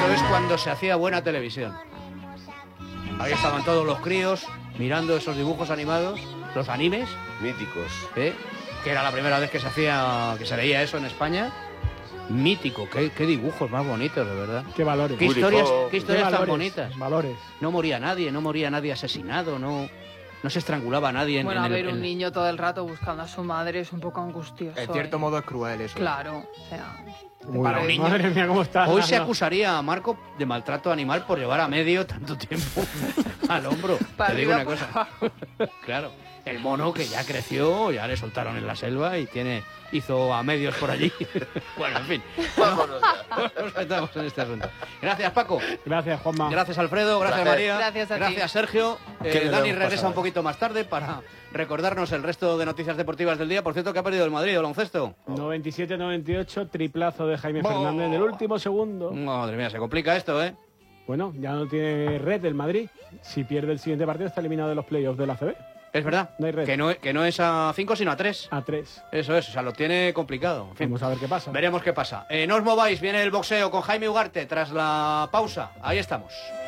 es cuando se hacía buena televisión. Ahí estaban todos los críos mirando esos dibujos animados, los animes. Míticos. Que era la primera vez que se veía eso en España. Mítico, qué dibujos más bonitos, de verdad. Qué valores. Qué historias tan bonitas. Valores. No moría nadie asesinado, no se estrangulaba a nadie. Bueno, a ver, un niño todo el rato buscando a su madre es un poco angustioso. En cierto modo es cruel eso. Claro, o sea... Para un niño. Madre mía, ¿cómo está? Hoy se acusaría a Marco de maltrato animal por llevar a medio tanto tiempo al hombro. Te digo una cosa. Claro, el mono que ya creció, ya le soltaron en la selva y hizo a medios por allí. Bueno, en fin. Vámonos ya. Nos metamos en este asunto. Gracias, Paco. Gracias, Juanma. Gracias, Alfredo. Gracias, María. Gracias a ti. Gracias, Sergio. Dani regresa un poquito más tarde para recordarnos el resto de noticias deportivas del día. Por cierto, que ha perdido el Madrid, el baloncesto. 97-98, triplazo de Jaime Fernández en el último segundo. Madre mía, se complica esto, ¿eh? Bueno, ya no tiene red el Madrid. Si pierde el siguiente partido está eliminado de los playoffs de la ACB. Es verdad. No hay red. Que no es a 5, sino a 3. A 3. Eso es, o sea, lo tiene complicado. En fin, vamos a ver qué pasa. Veremos qué pasa. No os mováis, viene el boxeo con Jaime Ugarte tras la pausa. Ahí estamos.